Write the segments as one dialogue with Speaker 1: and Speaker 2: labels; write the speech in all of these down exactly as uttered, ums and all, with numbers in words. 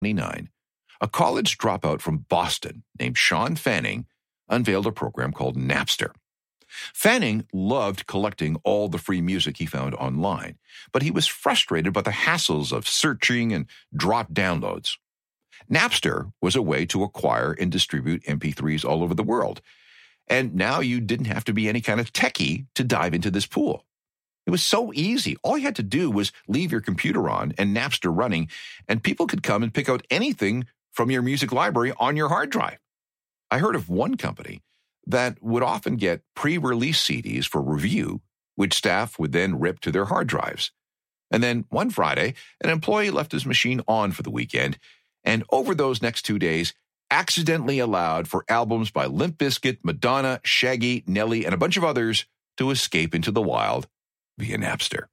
Speaker 1: twenty-nine, a college dropout from Boston named Sean Fanning unveiled a program called Napster. Fanning loved collecting all the free music he found online, but he was frustrated by the hassles of searching and drop downloads. Napster was a way to acquire and distribute M P threes all over the world, and now you didn't have to be any kind of techie to dive into this pool. It was so easy. All you had to do was leave your computer on and Napster running, and people could come and pick out anything from your music library on your hard drive. I heard of one company that would often get pre-release C Ds for review, which staff would then rip to their hard drives. And then one Friday, an employee left his machine on for the weekend, and over those next two days, accidentally allowed for albums by Limp Bizkit, Madonna, Shaggy, Nelly, and a bunch of others to escape into the wild via Napster.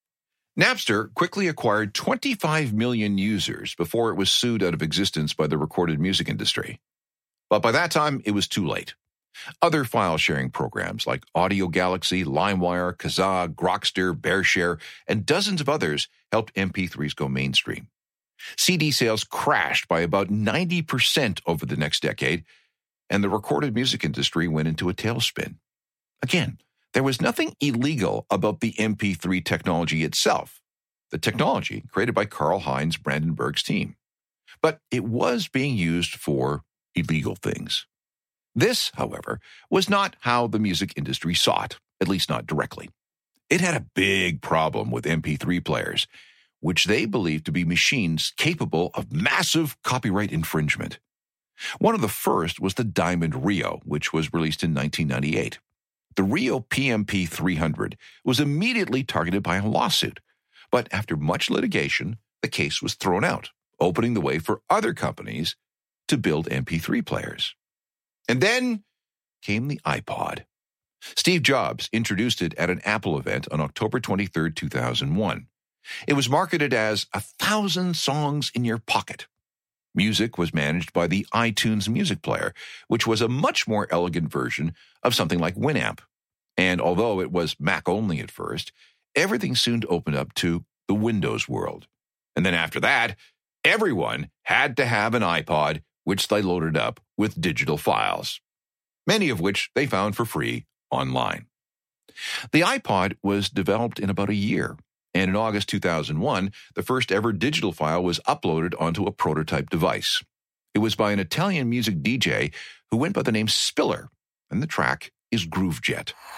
Speaker 1: Napster quickly acquired twenty-five million users before it was sued out of existence by the recorded music industry. But by that time, it was too late. Other file-sharing programs like Audio Galaxy, LimeWire, Kazaa, Grokster, BearShare, and dozens of others helped M P threes go mainstream. C D sales crashed by about ninety percent over the next decade, and the recorded music industry went into a tailspin. Again, there was nothing illegal about the M P three technology itself, the technology created by Karl-Heinz Brandenburg's team. But it was being used for illegal things. This, however, was not how the music industry saw it, at least not directly. It had a big problem with M P three players, which they believed to be machines capable of massive copyright infringement. One of the first was the Diamond Rio, which was released in nineteen ninety-eight. The Rio P M P three hundred was immediately targeted by a lawsuit, but after much litigation, the case was thrown out, opening the way for other companies to build M P three players. And then came the iPod. Steve Jobs introduced it at an Apple event on October twenty-third, two thousand one. It was marketed as a thousand songs in your pocket. Music was managed by the iTunes Music Player, which was a much more elegant version of something like Winamp. And although it was Mac only at first, everything soon opened up to the Windows world. And then after that, everyone had to have an iPod, which they loaded up with digital files, many of which they found for free online. The iPod was developed in about a year, and in August two thousand one, the first ever digital file was uploaded onto a prototype device. It was by an Italian music D J who went by the name Spiller, and the track is Groove Jet.